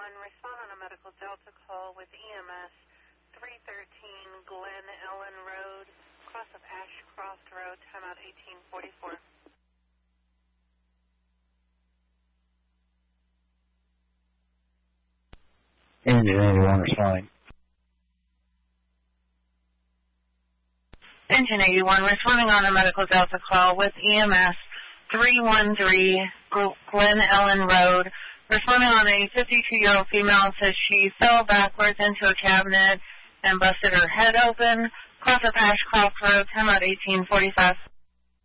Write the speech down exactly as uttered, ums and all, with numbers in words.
one, respond on a medical Delta call with E M S three thirteen Glen Ellen Road, cross of Ashcroft Road, timeout eighteen forty-four. Engine eighty-one responding. Engine eighty-one, responding on a medical Delta call with E M S three one three Glen Ellen Road, responding on a fifty-two-year-old female, says she fell backwards into a cabinet and busted her head open, cross of Ashcroft Road, timeout eighteen forty-five.